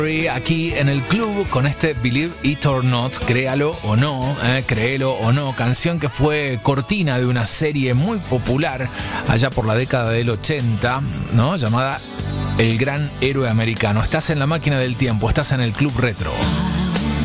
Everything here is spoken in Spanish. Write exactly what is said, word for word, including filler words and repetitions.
Aquí en el club con este Believe It or Not, créalo o no, eh, créelo o no, canción que fue cortina de una serie muy popular allá por la década del ochenta, ¿no? Llamada El Gran Héroe Americano. Estás en la máquina del tiempo, estás en el Club Retro.